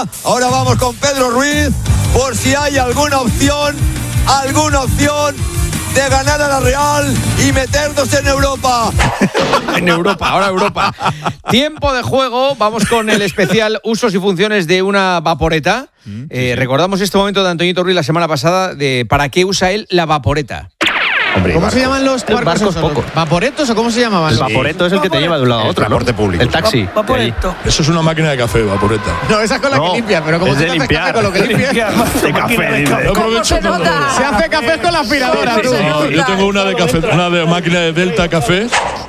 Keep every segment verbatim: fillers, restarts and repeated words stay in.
Barça. Ahora vamos con Pedro Ruiz por si hay alguna opción, alguna opción de ganar a la Real y meternos en Europa. En Europa, ahora Europa. Tiempo de juego, vamos con el especial usos y funciones de una vaporeta. Mm, eh, sí. Recordamos este momento de Antoñito Ruiz la semana pasada de para qué usa él la vaporeta. Hombre, ¿Cómo barcos. se llaman los barcos? Barcos pocos. ¿Vaporetos o cómo se llamaban? El vaporeto es el que te lleva de un lado a otro, el transporte ¿no? público. El taxi. Va- vaporeto. Eso es una máquina de café, vaporeta. No, esa es con la No, que limpia, pero como es se de hace limpiar. café con lo que limpia. De café, dice. Yo aprovecho se todo. nota? Se hace café con la aspiradora, tú. No, yo tengo una de café, una de máquina de Delta Café.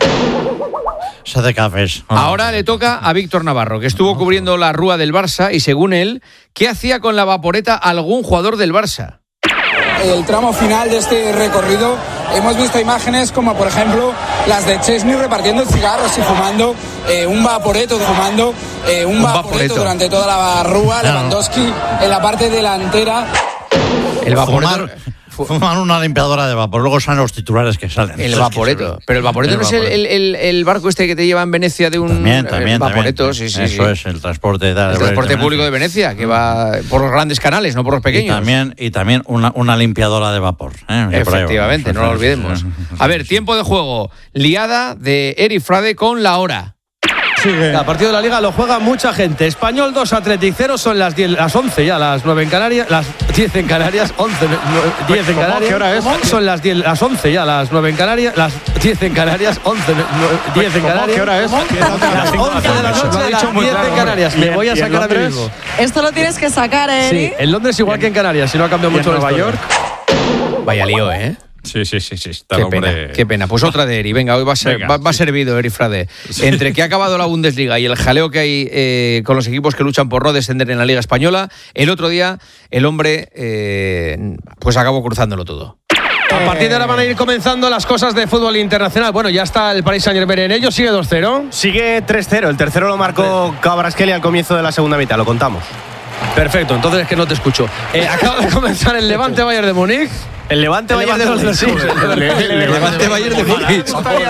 Se hace cafés. Ahora le toca a Víctor Navarro, que estuvo cubriendo la rúa del Barça y según él, ¿qué hacía con la vaporeta algún jugador del Barça? El tramo final de este recorrido hemos visto imágenes como por ejemplo las de Chesney repartiendo cigarros y fumando eh, un vaporeto, fumando eh, un, Un vaporeto, vaporeto. durante toda la rúa, Claro. Lewandowski en la parte delantera. El vaporeto. Fumar, fumar una limpiadora de vapor, luego son los titulares que salen. El Es vaporeto. que- Pero el vaporeto el no es el, vaporeto. el- el- el barco este que te lleva en Venecia de un También, también, el vaporeto, también. sí, sí. Eso sí. es el transporte de, El transporte público de Venecia, que va por los grandes canales, no por los Y pequeños. también, y también una, una limpiadora de vapor. ¿eh? Que por ahí va. Efectivamente, no lo olvidemos. A ver, tiempo de juego. Liada de Eric Frade con la hora. A partido de la Liga lo juega mucha gente. Español dos, Athletic cero, son las diez, las once ya, las nueve en Canarias, las diez en Canarias, once, diez en ¿Cómo? Canarias. ¿Qué hora es? Son las diez, las once ya, las nueve en Canarias, las diez en Canarias, once, diez en ¿Cómo? Canarias. ¿Qué hora es? Las once de la noche, Lo ha dicho las muy diez claro, en Canarias. hombre. Me voy a ¿Y en sacar a mí Londres? mismo. Esto lo tienes que sacar, ¿eh, Sí, Eri? en Londres igual que en Canarias, si no ha cambiado ¿Y en mucho la Nueva historia. York? Vaya lío, ¿eh? Sí, sí, sí, sí. Está Qué el hombre- pena, qué pena. Pues otra de Eri. Venga, hoy va, a ser, Venga, va, va sí. servido Eri Frade. Entre que ha acabado la Bundesliga y el jaleo que hay eh, con los equipos que luchan por no descender en la Liga Española, el otro día el hombre eh, pues acabó cruzándolo todo. A partir de ahora van a ir comenzando las cosas de fútbol internacional. Bueno, ya está el Paris Saint-Germain en ello, sigue dos cero. Sigue tres cero. El tercero lo marcó Kvaratskhelia al comienzo de la segunda mitad, lo contamos. Perfecto, entonces es que no te escucho. Eh, acaba de comenzar el Levante Bayern de Múnich. El Levante Bayern de Múnich. Sí, El Levante Bayern de Múnich.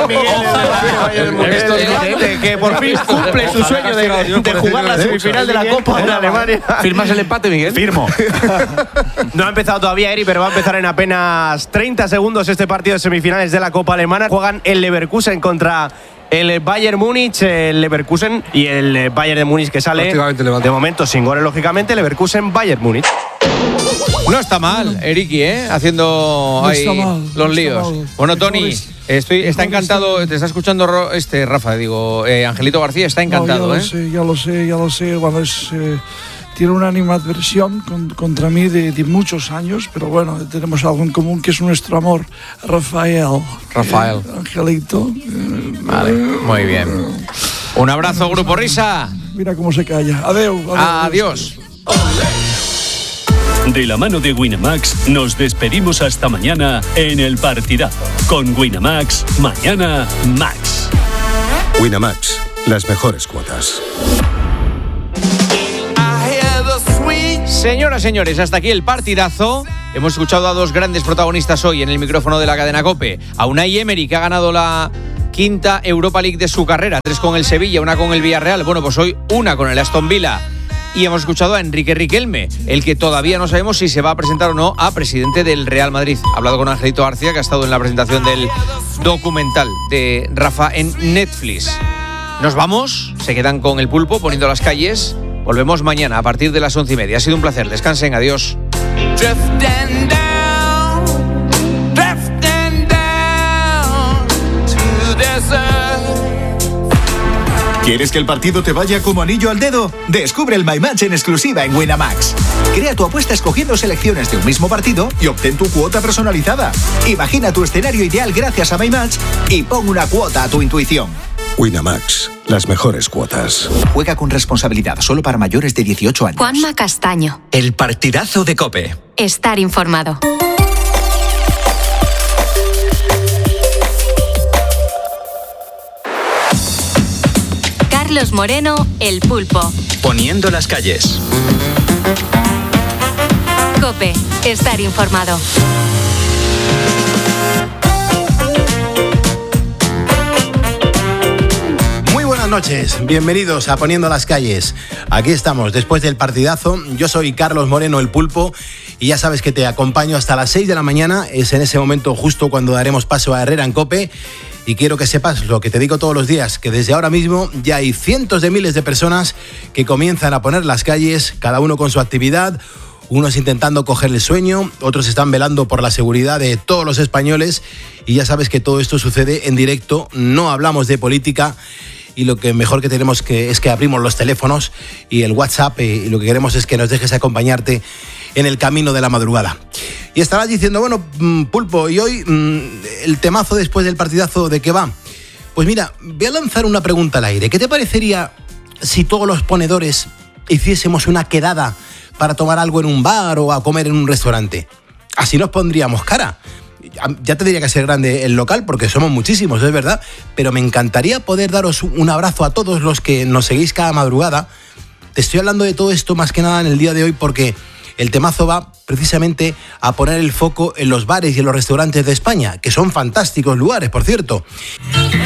Esto es Levante, que por fin cumple su sueño de, de jugar la semifinal de la Copa de Alemania. ¿Firmas el empate, Miguel? Firmo. No ha empezado todavía, Eri, pero va a empezar en apenas treinta segundos este partido de semifinales de la Copa Alemana. Juegan el Leverkusen contra el Bayern Múnich, el Leverkusen y el Bayern de Múnich que sale Prácticamente Levante. de momento sin goles, lógicamente. Leverkusen, Bayern Múnich. No está mal, Eriki, ¿eh? Haciendo No ahí está mal, los no está líos. mal. Bueno, Tony, Mejores- estoy, está mejores encantado. Te está escuchando Ro- este Rafa, digo, eh, Angelito García está encantado, No, ya ¿eh? lo sé, ya lo sé, ya lo sé. Bueno, es, eh, tiene una animadversión con- contra mí de, de muchos años, pero bueno, tenemos algo en común que es nuestro amor. Rafael. Rafael. Eh, Angelito. eh, Vale, muy bien. Un abrazo, Grupo Risa. Mira cómo se calla. Adeu. adeu, Adiós. De la mano de Winamax nos despedimos hasta mañana en el partidazo. Con Winamax, mañana Max. Winamax, las mejores cuotas. Señoras, señores, hasta aquí el partidazo. Hemos escuchado a dos grandes protagonistas hoy en el micrófono de la cadena COPE. A Unai Emery, que ha ganado la quinta Europa League de su carrera. Tres con el Sevilla, una con el Villarreal. Bueno, pues hoy una con el Aston Villa. Y hemos escuchado a Enrique Riquelme, el que todavía no sabemos si se va a presentar o no a presidente del Real Madrid. Ha hablado con Angelito García, que ha estado en la presentación del documental de Rafa en Netflix. Nos vamos, se quedan con el pulpo poniendo las calles. Volvemos mañana a partir de las once y media. Ha sido un placer, descansen, adiós. ¿Quieres que el partido te vaya como anillo al dedo? Descubre el My Match en exclusiva en Winamax. Crea tu apuesta escogiendo selecciones de un mismo partido y obtén tu cuota personalizada. Imagina tu escenario ideal gracias a My Match y pon una cuota a tu intuición. Winamax, las mejores cuotas. Juega con responsabilidad, solo para mayores de dieciocho años. Juanma Castaño. El partidazo de COPE. Estar informado. Carlos Moreno, El Pulpo. Poniendo las calles. COPE. Estar informado. noches, bienvenidos a Poniendo las Calles. Aquí estamos, después del partidazo. Yo soy Carlos Moreno, el Pulpo, y ya sabes que te acompaño hasta las seis de la mañana. Es en ese momento justo cuando daremos paso a Herrera en COPE. Y quiero que sepas lo que te digo todos los días, que desde ahora mismo ya hay cientos de miles de personas que comienzan a poner las calles, cada uno con su actividad. Unos intentando coger el sueño, otros están velando por la seguridad de todos los españoles. Y ya sabes que todo esto sucede en directo, no hablamos de política. Y lo que mejor que tenemos que es que abrimos los teléfonos y el WhatsApp, y lo que queremos es que nos dejes acompañarte en el camino de la madrugada. Y estarás diciendo, bueno, Pulpo, ¿y hoy el temazo después del partidazo de qué va? Pues mira, voy a lanzar una pregunta al aire. ¿Qué te parecería si todos los ponedores hiciésemos una quedada para tomar algo en un bar o a comer en un restaurante? Así nos pondríamos cara. Ya tendría que ser grande el local porque somos muchísimos, es verdad, pero me encantaría poder daros un abrazo a todos los que nos seguís cada madrugada. Te estoy hablando de todo esto más que nada en el día de hoy porque el temazo va precisamente a poner el foco en los bares y en los restaurantes de España, que son fantásticos lugares, por cierto.